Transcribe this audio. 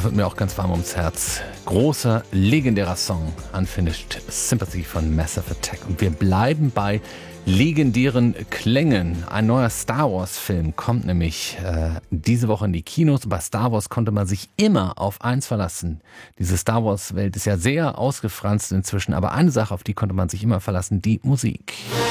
Da wird mir auch ganz warm ums Herz. Großer, legendärer Song, Unfinished Sympathy von Massive Attack. Und wir bleiben bei legendären Klängen. Ein neuer Star Wars-Film kommt nämlich diese Woche in die Kinos. Und bei Star Wars konnte man sich immer auf eins verlassen. Diese Star Wars-Welt ist ja sehr ausgefranst inzwischen, aber eine Sache, auf die konnte man sich immer verlassen, die Musik.